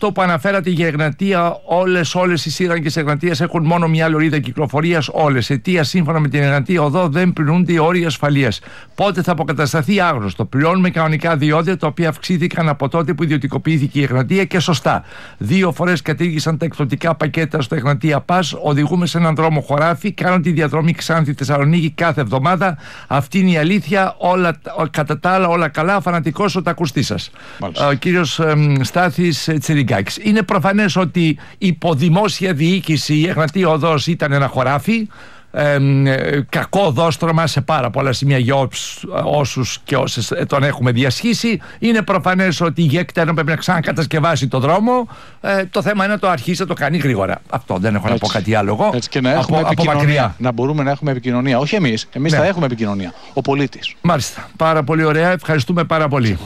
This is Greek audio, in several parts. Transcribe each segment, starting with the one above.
αυτό που αναφέρατε για Εγνατία, όλες οι σύραγγες Εγνατίας έχουν μόνο μια λωρίδα κυκλοφορίας, όλες. Αιτία σύμφωνα με την Εγνατία οδό δεν πληρούνται οι όροι ασφαλείας. Πότε θα αποκατασταθεί άγνωστο. Πληρώνουμε κανονικά διόδια τα οποία αυξήθηκαν από τότε που ιδιωτικοποιήθηκε η Εγνατία και σωστά. 2 φορές κατήργησαν τα εκπτωτικά πακέτα στο Εγνατία Pass. Οδηγούμε σε έναν δρόμο χωράφι. Κάνω τη διαδρομή Ξάνθη-Θεσσαλονίκη κάθε εβδομάδα. Αυτή είναι η αλήθεια. Όλα, κατά τα άλλα, όλα καλά. Φανατικός ο τακουστής σας. Ο κύριος Στάθης Τσιριγκάκης. Είναι προφανές ότι υπό δημόσια διοίκηση η Εγνατία οδός ήταν ένα χωράφι. Κακό δόστρωμα σε πάρα πολλά σημεία για όσους και όσες τον έχουμε διασχίσει. Είναι προφανές ότι η ΓΕΚΤΕΝ πρέπει να ξανακατασκευάσει το δρόμο. Το θέμα είναι να το αρχίσει να το κάνει γρήγορα. Αυτό, δεν έχω να πω κάτι άλλο εγώ. Έτσι, και να έχουμε επικοινωνία. Να μπορούμε να έχουμε επικοινωνία. Όχι εμείς. Εμείς θα έχουμε επικοινωνία. Ο πολίτης. Μάλιστα. Πάρα πολύ ωραία. Ευχαριστούμε πάρα πολύ.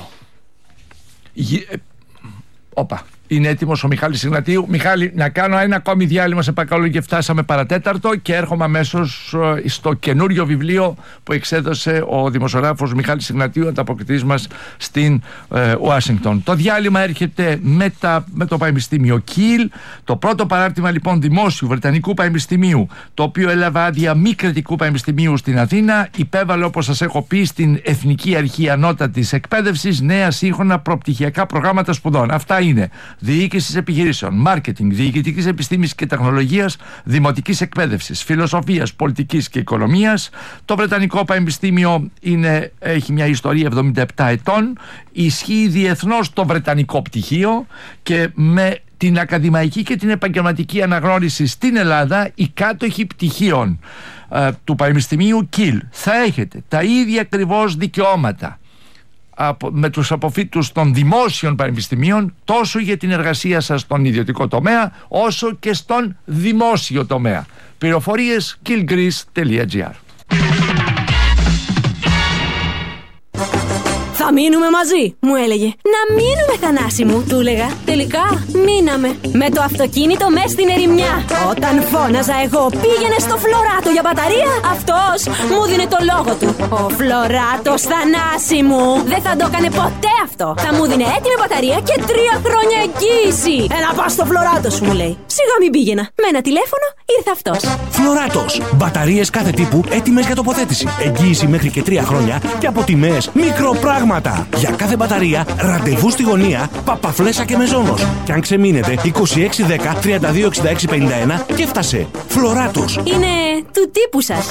Όπα. Είναι έτοιμος ο Μιχάλης Ιγνατίου. Μιχάλη, να κάνω ένα ακόμη διάλειμμα, σε παρακαλώ, και φτάσαμε παρατέταρτο και έρχομαι αμέσως στο καινούριο βιβλίο που εξέδωσε ο δημοσιογράφος Μιχάλης Ιγνατίου, ανταποκριτής μας στην Ουάσιγκτον. Το διάλειμμα έρχεται με το Πανεπιστήμιο Κιλ. Το πρώτο παράρτημα λοιπόν δημόσιου Βρετανικού Πανεπιστημίου, το οποίο έλαβε άδεια μη κρατικού πανεπιστημίου στην Αθήνα, υπέβαλε, όπως σας έχω πει, στην Εθνική Αρχή Ανώτατης Εκπαίδευσης νέα σύγχρονα προπτυχιακά προγράμματα σπουδών. Αυτά είναι: διοίκησης επιχειρήσεων, μάρκετινγκ, διοικητικής επιστήμης και τεχνολογίας, δημοτικής εκπαίδευσης, φιλοσοφίας, πολιτικής και οικονομίας. Το Βρετανικό Πανεπιστήμιο έχει μια ιστορία 77 ετών. Ισχύει διεθνώς το Βρετανικό πτυχίο και με την ακαδημαϊκή και την επαγγελματική αναγνώριση στην Ελλάδα, οι κάτοχοι πτυχίων του Πανεπιστημίου Κιλ θα έχετε τα ίδια ακριβώς δικαιώματα με τους αποφύτους των δημόσιων πανεπιστημίων, τόσο για την εργασία σας στον ιδιωτικό τομέα όσο και στον δημόσιο τομέα. Πληροφορίες killgreece.gr. Θα μείνουμε μαζί, μου έλεγε. Να μείνουμε, Θανάση μου, του έλεγα. Τελικά μείναμε. Με το αυτοκίνητο μες στην ερημιά. Όταν φώναζα εγώ πήγαινε στο Φλωράτο για μπαταρία, αυτός μου δίνε το λόγο του. Ο Φλωράτος, Θανάση μου, δεν θα το έκανε ποτέ αυτό. Θα μου δίνε έτοιμη μπαταρία και 3 χρόνια εγγύηση. Έλα πας στο Φλωράτο σου, μου λέει. Σιγά μην πήγαινα. Με ένα τηλέφωνο ήρθε αυτός. Φλωράτος. Μπαταρίες κάθε τύπου έτοιμες για τοποθέτηση. Εγγύηση μέχρι και 3 χρόνια και από τιμές μικροπράγματα. Για κάθε μπαταρία, ραντεβού στη γωνία, Παπαφλέσσα και Μεζόνος. Και αν ξεμείνετε, 2610 326651 και έφτασε. Φλωράτος. Είναι του τύπου σας.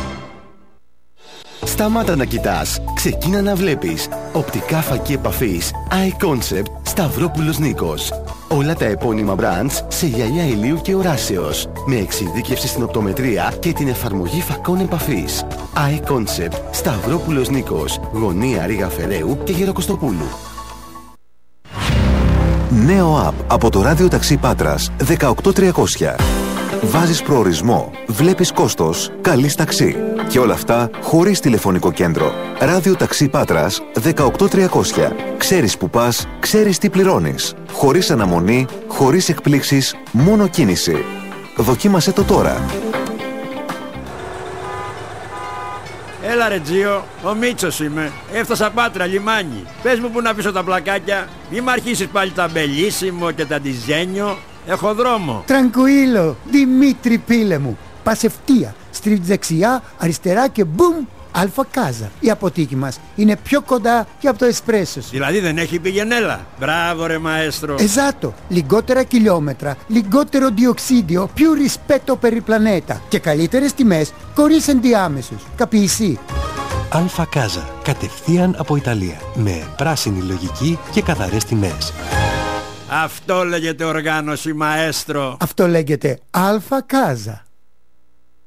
Σταμάτα να κοιτάς. Ξεκίνα να βλέπεις. Οπτικά φακή επαφής iConcept Σταυρόπουλος Νίκος. Όλα τα επώνυμα brands σε γυαλιά ηλίου και οράσεως. Με εξειδίκευση στην οπτομετρία και την εφαρμογή φακών επαφής. iConcept Σταυρόπουλος Νίκος. Γωνία Ρήγα Φεραίου και Γεροκοστοπούλου. Νέο app από το ράδιο ταξί Πάτρας 18300. Βάζεις προορισμό, βλέπεις κόστος, καλείς ταξί. Και όλα αυτά χωρίς τηλεφωνικό κέντρο. Ράδιο ταξί Πάτρας 18300. Ξέρεις που πας, ξέρεις τι πληρώνεις. Χωρίς αναμονή, χωρίς εκπλήξεις, μόνο κίνηση. Δοκίμασέ το τώρα. Έλα ρε Τζίο, ο Μίτσος είμαι. Έφτασα Πάτρα, λιμάνι. Πες μου που να πείσω τα πλακάκια. Μη μ' αρχίσεις πάλι τα μπελίσιμο και τα ντιζένιο. Έχω δρόμο. Τραγκουίλο, Δημήτρη πίλε μου. Πας ευθεία, στρίβεις δεξιά, αριστερά και μπουμ, Αλφα Κάζα. Η αποθήκη μας είναι πιο κοντά και από το εσπρέσο σου. Δηλαδή δεν έχει πηγενέλα. Μπράβο ρε μαέστρο. Εζάτο, λιγότερα χιλιόμετρα, λιγότερο διοξίδιο, più rispetto per il pianeta και καλύτερες τιμές χωρίς ενδιάμεσους. Καπιεισί. Αλφα Κάζα, κατευθείαν από Ιταλία, με πράσινη λογική και καθαρές τιμές. Αυτό λέγεται οργάνωση μαέστρο. Αυτό λέγεται Αλφα Κάζα.